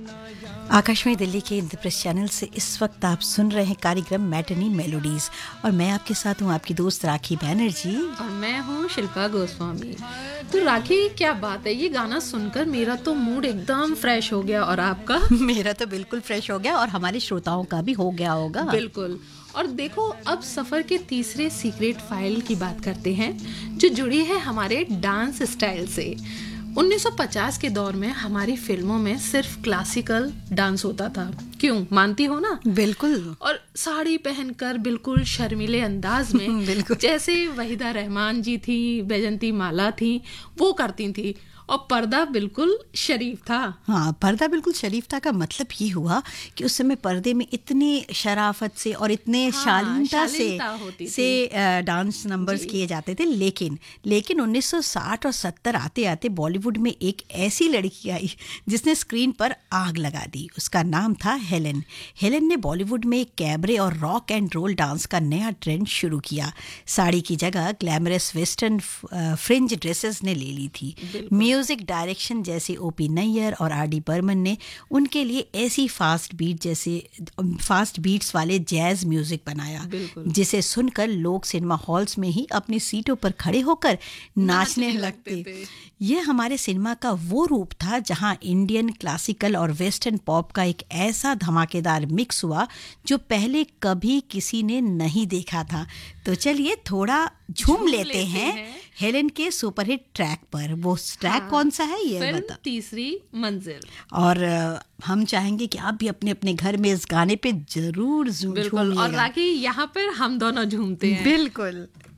आकाशवाणी दिल्ली के इंद्रप्रस्थ चैनल से इस वक्त आप सुन रहे हैं कार्यक्रम मैटनी मेलोडीज और मैं आपके साथ हूँ आपकी दोस्त राखी बैनर्जी और मैं हूँ शिल्पा गोस्वामी। तो राखी, क्या बात है, ये गाना सुनकर मेरा तो मूड एकदम फ्रेश हो गया। और आपका? मेरा तो बिल्कुल फ्रेश हो गया और हमारे श्रोताओं का भी हो गया होगा। बिल्कुल। और देखो, अब सफर के तीसरे सीक्रेट फाइल की बात करते हैं जो जुड़ी है हमारे डांस स्टाइल से। 1950 के दौर में हमारी फिल्मों में सिर्फ क्लासिकल डांस होता था। क्यों, मानती हो ना? बिल्कुल। और साड़ी पहनकर बिल्कुल शर्मीले अंदाज में बिल्कुल। जैसे वहीदा रहमान जी थी, बैजंती माला थी, वो करती थी। और पर्दा बिल्कुल शरीफ था। हाँ, पर्दा बिल्कुल शरीफ था का मतलब ये हुआ कि उस समय पर्दे में इतनी शराफत से और इतने शालीनता से डांस नंबर्स किए जाते थे। लेकिन 1960 और 70 आते आते बॉलीवुड में एक ऐसी लड़की आई जिसने स्क्रीन पर आग लगा दी। उसका नाम था हेलेन। हेलेन ने बॉलीवुड में कैबरे और रॉक एंड रोल डांस का नया ट्रेंड शुरू किया। साड़ी की जगह ग्लैमरस वेस्टर्न फ्रिंज ड्रेसेस ने ले ली थी। म्यूजिक डायरेक्शन जैसे ओपी नैयर और आर डी बर्मन ने उनके लिए ऐसी फास्ट बीट्स वाले जैज म्यूजिक बनाया जिसे सुनकर लोग सिनेमा हॉल्स में ही अपनी सीटों पर खड़े होकर नाचने लगते थे। ये हमारे सिनेमा का वो रूप था जहां इंडियन क्लासिकल और वेस्टर्न पॉप का एक ऐसा धमाकेदार मिक्स हुआ जो पहले कभी किसी ने नहीं देखा था। तो चलिए थोड़ा झूम लेते हैं हेलेन के सुपरहिट ट्रैक पर। वो ट्रैक कौन सा है ये बता। तीसरी मंजिल। और हम चाहेंगे कि आप भी अपने अपने घर में इस गाने पे जरूर झूमिएगा। और राखी, यहाँ पर हम दोनों झूमते हैं। बिल्कुल।